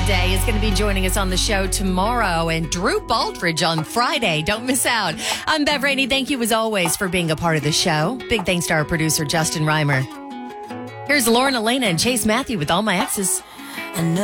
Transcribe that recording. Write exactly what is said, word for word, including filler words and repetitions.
today, is going to be joining us on the show tomorrow, and Drew Baldridge on Friday. Don't miss out. I'm Bev Rainey. Thank you, as always, for being a part of the show. Big thanks to our producer, Justin Reimer. Here's Lauren Elena and Chase Matthew with All My Exes.